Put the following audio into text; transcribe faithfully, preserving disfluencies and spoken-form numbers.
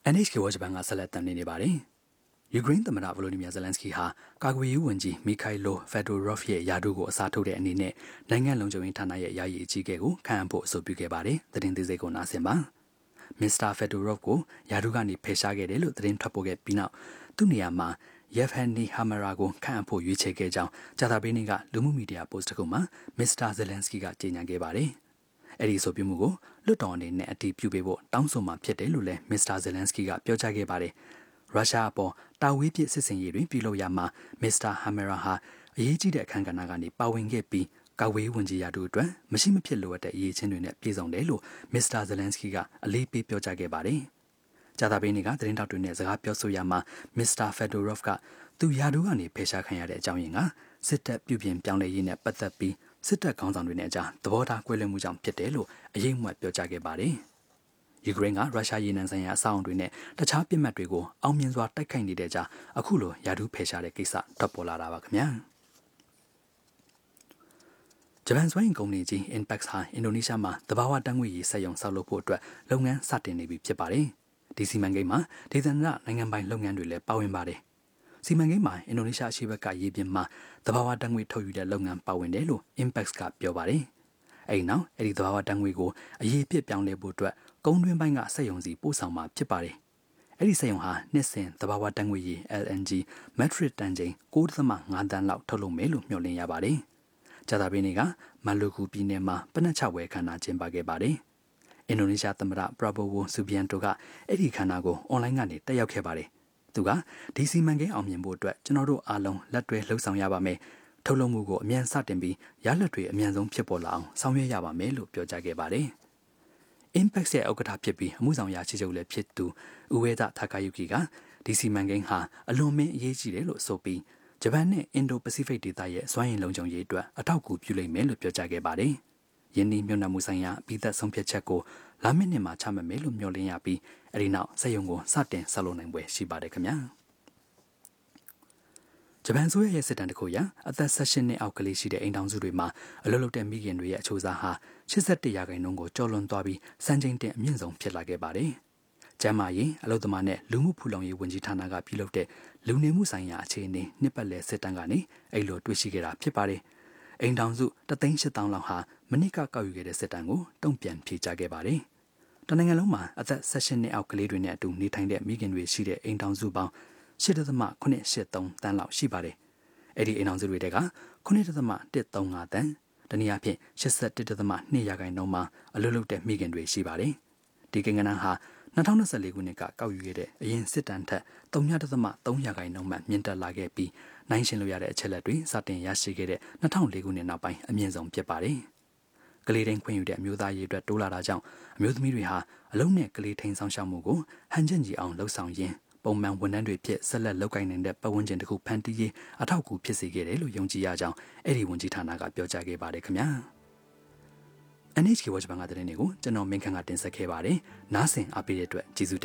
N H K ဝါဂျပန်ကဆက်လက်တင်နေပါတယ်။ယူကရိန်းသမ္မတဗလိုဒီမီယာဇယ်လန်စကီဟာကာကွယ်ရေးဝန်ကြီးမီခိုင်လိုဖက်ဒိုရော့ဖ်ရဲ့ယာဒူးကိုအစားထိုးတဲ့အနေနဲ့နိုင်ငံလုံခြုံရေးဌာနရဲ့ယာယီအကြီးအကဲကိုခန့်အပ်ဖို့အဆိုပြုခဲ့ပါတယ်။သတင်းသေးစိတ်ကိုနားဆင်ပါ။မစ္စတာဖက်ဒိုရော့ဖ်ကိုယာဒူးကနေဖယ်ရှားခဲ့တယ်လို့သတင်းထွက်ပေါ်ခဲ့ပြီးနောက်သူ့နေရာမှာယက်ဖန်နီဟာမာရာကိုခန့်အပ်ဖို့ရွေးချယ်ခဲ့ကြောင်းဂျာတာဘေးနေ့ကလူမှုမီဒီယာပို့စ်တစ်ခုမှာမစ္စတာဇယ်လန်စကီကကြေညာခဲ့ပါတယ်။အဲ့ဒီဆိုပြမှုကိုလွတ်တော်အနေနဲ့အတည်ပြုပေးဖို့တောင်းဆိုမှဖြစ်တယ်လို့လည်းမစ္စတာဇယ်လန်စကီကပြောကြားခဲ့ပါတယ်။ရုရှားအပေါ်တာဝေးပြစ်စစ်စင်ရေးတွင်ပြုလုပ်ရမှာမစ္စတာဟာမရာဟာအရေးကြီးတဲ့အခမ်းကဏ္ဍကနေပါဝင်ခဲ့ပြီးကာဝေးဝန်ကြီးရာထူးအတွက်မရှိမဖြစ်လိုအပ်တဲ့အရေးချင်းတွေနဲ့ပြည်စုံတယ်လို့မစ္စတာဇယ်လန်စကီကအလေးပေးပြောကြားခဲ့ပါတယ်။ဂျာတာဘေးနေ့ကသတင်းတောက်တွေနဲ့စကားပြောဆိုရမှာမစ္စတာဖက်ဒိုရော့ဖ်ကသူရာထူးကနေဖယ်ရှားခံရတဲ့အကြောင်းရင်းကစစ်တပ်ပြုပြင်ပြောင်းလဲရေးနဲ့ပတ်သက်ပြီးစစ်တပ်ခေါင်းဆောင်တွေနဲ့အကြားသဘောထားကွဲလွဲမှုကြောင့်ဖြစ်တယ်လို့အရေးမွက်ပြောကြားခဲ့ပါတယ်။ယူကရိန်းကရုရှားရေနံဆိုင်ရာအဆောက်အုံတွေနဲ့တခြားပြစ်မှတ်တွေကိုအောင်မြင်စွာတိုက်ခိုက်နေတဲ့ကြားအခုလိုယာဒူးဖယ်ရှားတဲ့ကိစ္စထွက်ပေါ်လာတာပါခင်ဗျာ။ဂျပန်စွမ်းအင်ကုမ္ပဏီကြီး Inpex ဟာအင်ဒိုနီးရှားမှာသဘာဝဓာတ်ငွေ့ရည်စက်ရုံဆောက်လုပ်ဖို့အတွက်လုပ်ငန်းစတင်နေပြီဖြစ်ပါတယ်။ဒီစီမံကိန်းမှာဒေသနာနိုင်ငံပိုင်လုပ်ငန်းတွေလည်းပါဝင်ပါတယ်။စီမံကိန်းမှာအင်ဒိုနီးရှားအရှေ့ဘက်ကရေပြင်မှာသဘာဝဓာတ်ငွေ့ထုတ်ယူတဲ့လုပ်ငန်းပါဝင်တယ်လို့ Inpex ကပြောပါတယ်။အဲဒီနောက်အဲဒီသဘာဝဓာတ်ငွေ့ကိုအရေးပြစ်ပြောင်းလဲဖို့အတွက်ကုန်းတွင်းပိုင်းကစက်ရုံစီပို့ဆောင်မှာဖြစ်ပါတယ်။အဲဒီစက်ရုံဟာနှစ်စဉ်သဘာဝဓာတ်ငွေ့ရည် L N G မက်ထရစ်တန်ချိန်၉.၅ တန်းလောက်ထုတ်လုပ်မယ်လို့မျှော်လင့်ရပါတယ်။ဂျာတာဘေးနေ့ကမလူကူပြည်နယ်မှာပနက်ချဝဲခန္ဓာကျင်းပခဲ့ပါတယ်။အင်ဒိုနီးရှားသမ္မတပရာဘိုဝိုဆူဘီယန်တိုကအဲ့ဒီခန္ဓာကိုအွန်လိုင်းကနေတက်ရောက်ခဲ့ပါတယ်။သူကဒီစီမံကိန်းအောင်မြင်ဖို့အတွက်ကျွန်တော်တို့အားလုံးလက်တွဲလှုပ်ဆောင်ရပါမယ်။ထုတ်လုပ်မှုကိုအမြန်စတင်ပြီးရလဒ်တွေအမြန်ဆုံးဖြစ်ပေါ်လာအောင်ဆောင်ရွက်ရပါမယ်လို့ပြောကြားခဲ့ပါတယ်။ Impact ရဲ့ဥက္ကဋ္ဌဖြစ်ပြီးအမှုဆောင်ရာရှိချုပ်လည်းဖြစ်သူဥဝေဒထာကာယုကီကဒီစီမံကိန်းဟာအလွန်မင်းအရေးကြီးတယ်လို့ဆိုပြီးဂျပန်နဲ့အင်ဒိုပစိဖိတ်ဒေသရဲ့စွမ်းအင်လုံခြုံရေးအတွက်အထောက်အကူပြုလိမ့်မယ်လို့ပြောကြားခဲ့ပါတယ်။ယင်းဒီမြုံနမှုဆိုင်ရာအပိသက်ဆုံးဖြတ်ချက်ကိုလာမယ့်နှစ်မှာချမှတ်မယ်လို့မျှော်လင့်ရပြီးအဲဒီနောက်စက်ရုံကိုစတင်ဆက်လုပ်နိုင်ပွဲရှိပါတယ်ခင်ဗျာ။ဂျပန်ဆိုရဲ့စစ်တမ်းတစ်ခုအရအသက်၁၈နှစ်အောက်ကလေးရှိတဲ့အိမ်ထောင်စုတွေမှာအလုပ်လုပ်တဲ့မိခင်တွေရဲ့အချိုးအစားဟာ၈၁ရာခိုင်နှုန်းကိုကျော်လွန်သွားပြီးစံချိန်တင်အမြင့်ဆုံးဖြစ်လာခဲ့ပါတယ်။ကျန်းမာရေးအလုပ်သမားနဲ့လူမှုဖူလုံရေးဝန်ကြီးဌာနကပြုလုပ်တဲ့လူနေမှုဆိုင်ရာအခြေအနေနှစ်ပတ်လည်စစ်တမ်းကနေအဲ့လိုတွေ့ရှိခဲ့တာဖြစ်ပါတယ်။အိမ်ထောင်စုတသိန်း၈သောင်းလောက်ဟာမနစ်ကကောက်ယူခဲ့တဲ့စစ်တမ်းကိုတုံ့ပြန်ဖြေကြားခဲ့ပါတယ်။တနိုင်ငံလုံးမှာအသက်၁၈နှစ်အောက်ကလေးတွေနဲ့အတူနေထိုင်တဲ့မိခင်တွေရှိတဲ့အိမ်ထောင်စုပေါင်း၈.၇၈၃တန်းလောက်ရှိပါတယ်။အဲ့ဒီအိမ်အောင်စုတွေတဲက၉.၁၃၅တန်းတနည်းအားဖြင့်၈၁.၂ရာခိုင်နှုန်းမှာအလုပ်လုပ်တဲ့မိခင်တွေရှိပါတယ်။ဒီကိန်းဂဏန်းဟာ၂၀၂၄ခုနှစ်ကကောက်ယူခဲ့တဲ့အရင်စစ်တမ်းထက်၃.၃ရာခိုင်နှုန်းမှမြင့်တက်လာခဲ့ပြီးနိုင်ရှင်လို့ရတဲ့အချက်လက်တွေစတင်ရရှိခဲ့တဲ့၂၀၀၄ခုနှစ်နောက်ပိုင်းအမြင့်ဆုံးဖြစ်ပါတယ်။ကလေးတိုင်းခွင့်ယူတဲ့အမျိုးသားရေးအတွက်တိုးလာတာကြောင့်အမျိုးသမီးတွေဟာအလုံးနဲ့ကလေးထိန်ဆောင်ရှောက်မှုကိုဟန်ချက်ကြီးအောင်လှုပ်ဆောင်ရင်းပုံမှန်ဝန်ထမ်းတွေဖြစ်ဆက်လက်လုပ်ကိုင်နေတဲ့ပတ်ဝန်းကျင်တစ်ခုဖန်တီးရေးအထောက်အကူဖြစ်စေခဲ့တယ်လို့ယုံကြည်ရကြောင်းအဲ့ဒီဝန်ကြီးဌာနကပြောကြားခဲ့ပါတယ်ခင်ဗျာ။ N H K ဝါဂျပန်ကတဲ့တဲ့တွေကိုကျွန်တော်မင်းခန့်ကတင်ဆက်ခဲ့ပါတယ်။နားဆင်အားပေးတဲ့အတွက်ကျေးဇူး